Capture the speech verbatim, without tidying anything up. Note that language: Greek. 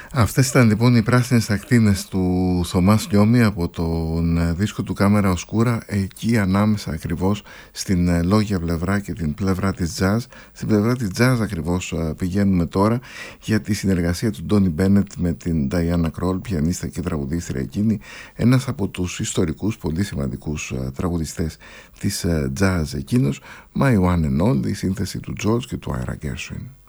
Αυτές ήταν λοιπόν οι πράσινες ακτίνες του Θωμάς Νιώμη από τον δίσκο του Κάμερα Οσκούρα, εκεί ανάμεσα ακριβώς στην λόγια πλευρά και την πλευρά της jazz. Στην πλευρά της jazz ακριβώς πηγαίνουμε τώρα για τη συνεργασία του Ντόνι Μπένετ με την Νταϊάννα Κρόλ, πιανίστα και τραγουδίστρια εκείνη, ένας από τους ιστορικούς πολύ σημαντικούς τραγουδιστές της jazz εκείνος, My One and All, η σύνθεση του George και του Ira Gershwin.